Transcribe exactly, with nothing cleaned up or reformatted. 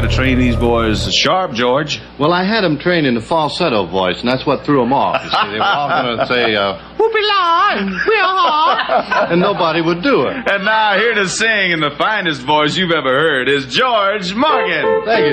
to train these boys sharp, George. Well, I had them trained in the falsetto voice, and that's what threw them off. You see, they were all going to say, uh, whoopee-la, and whee-haw, and nobody would do it. And now, here to sing in the finest voice you've ever heard is George Morgan. Thank you,